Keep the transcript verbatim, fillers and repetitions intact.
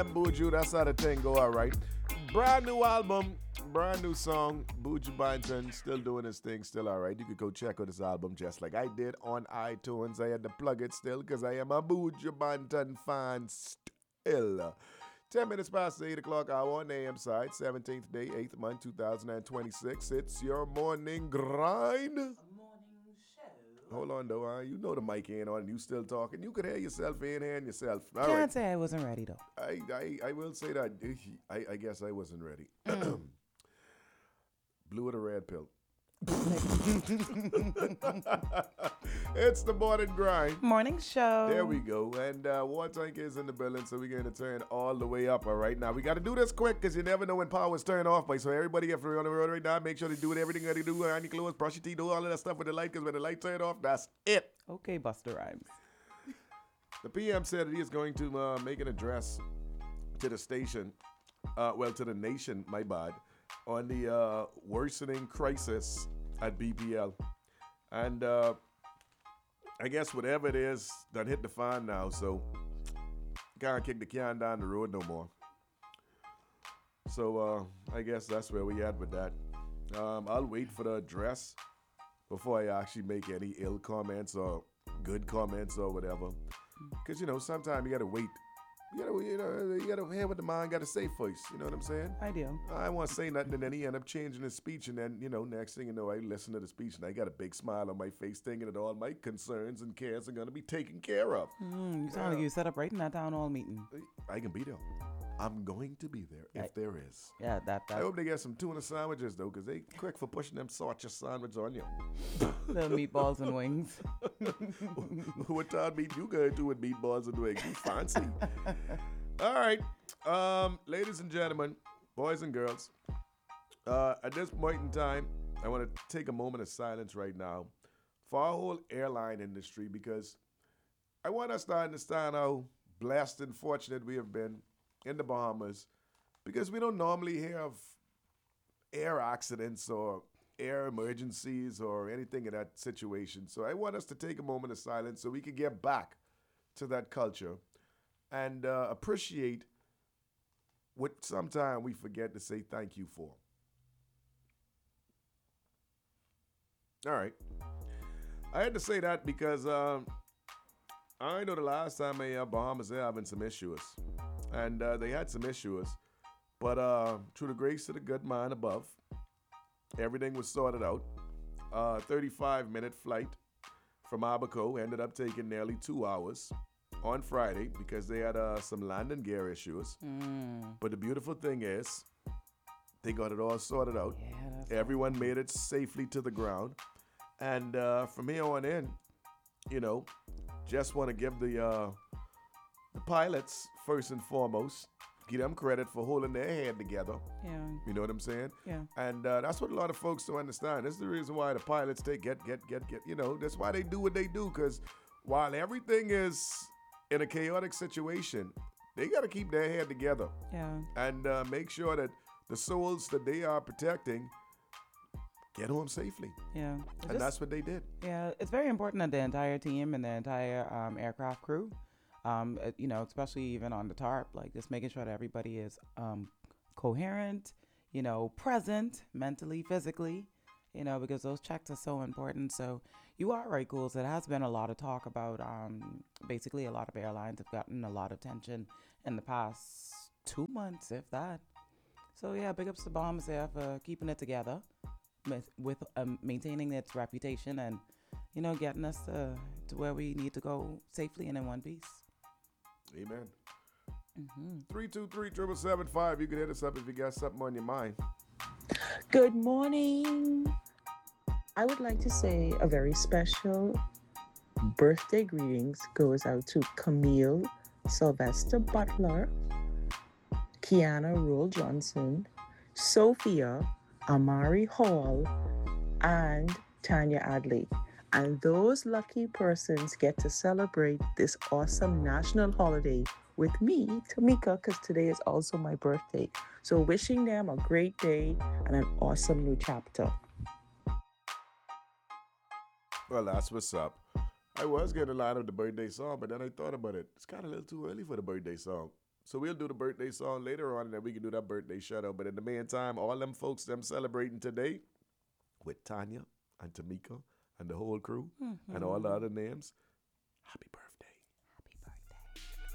Buju, that's how the thing go, all right. Brand new album, brand new song. Buju Banton still doing his thing, still all right. You could go check out this album just like I did on iTunes. I had to plug it still because I am a Buju Banton fan still. ten minutes past the eight o'clock hour on the A M side, seventeenth day, eighth month, two thousand twenty-six. It's your morning grind. Morning show. Hold on, though. Huh? You know the mic ain't on and you still talking. You could hear yourself in hearing yourself. All Can't right. say I wasn't ready though. I, I, I will say that. I, I guess I wasn't ready. Blue or the red pill? It's the morning grind. Morning show. There we go. And uh, War Tank is in the building, so we're going to turn all the way up. All right. Now, we got to do this quick because you never know when power's turned off. By so everybody, if you're on the road right now, make sure they do everything that they do. Iron your clothes, brush your teeth, do all of that stuff with the light because when the light turned off, that's it. Okay, Buster Rhymes. The P M said that he is going to uh, make an address to the station, uh, well, to the nation, my bad, on the uh, worsening crisis at B P L. And uh, I guess whatever it is, done hit the fan now, so can't kick the can down the road no more. So uh, I guess that's where we at with that. Um, I'll wait for the address before I actually make any ill comments or good comments or whatever. Because, you know, sometimes you got to wait. You gotta, you know, you gotta hear what the man gotta say first. You know what I'm saying? I do. I want to say nothing, and then he end up changing his speech, and then, you know, next thing you know, I listen to the speech, and I got a big smile on my face, thinking that all my concerns and cares are gonna be taken care of. Mm, you sound like you set up right in that town hall meeting. I can be there. I'm going to be there if Right. there is. Yeah, that I that hope they get some tuna sandwiches though, cause they quick for pushing them sausage sandwich on you. little meatballs and wings. What time meat you going to with meatballs and wings? You fancy? All right, um, ladies and gentlemen, boys and girls. Uh, at this point in time, I want to take a moment of silence right now for our whole airline industry because I want us to understand how blessed and fortunate we have been in the Bahamas because we don't normally hear of air accidents or air emergencies or anything in that situation. So I want us to take a moment of silence so we can get back to that culture and uh, appreciate what sometimes we forget to say thank you for. All right. I had to say that because um, I know the last time a uh, Bahamas Air having some issues. And uh, they had some issues. But uh, through the grace of the good man above, everything was sorted out. Uh, thirty-five minute flight from Abaco ended up taking nearly two hours on Friday because they had uh, some landing gear issues. Mm. But the beautiful thing is, they got it all sorted out. Yeah, that's Everyone made it safely to the ground. And uh, from here on in, you know, just want to give the uh, the pilots, first and foremost, give them credit for holding their head together. yeah, You know what I'm saying? yeah. And uh, that's what a lot of folks don't understand. This is the reason why the pilots, they get, get, get, get, you know, that's why they do what they do. Because while everything is in a chaotic situation, they got to keep their head together Yeah, and uh, make sure that the souls that they are protecting get home safely. yeah. It And just- that's what they did. Yeah, it's very important that the entire team and the entire um, aircraft crew, um, uh, you know, especially even on the tarp, like just making sure that everybody is um, coherent, you know, present mentally, physically, you know, because those checks are so important. So you are right, Ghouls. It has been a lot of talk about um, basically a lot of airlines have gotten a lot of attention in the past two months, if that. So yeah, big ups to Bahamas Air for keeping it together with, with um, maintaining its reputation and, you know, getting us to, to where we need to go safely and in one piece. Amen. Mm-hmm. three two three, seven seven five. You can hit us up if you got something on your mind. Good morning. I would like to say a very special birthday greetings goes out to Camille Sylvester Butler, Kiana Rule Johnson, Sophia Amari Hall, and Tanya Adley. And those lucky persons get to celebrate this awesome national holiday with me, Tamika, because today is also my birthday. So wishing them a great day and an awesome new chapter. Well, that's what's up. I was getting a line of the birthday song, but then I thought about it. It's kind of a little too early for the birthday song. So we'll do the birthday song later on, and then we can do that birthday shout out. But in the meantime, all them folks them celebrating today with Tanya and Tamika and the whole crew and all the other names.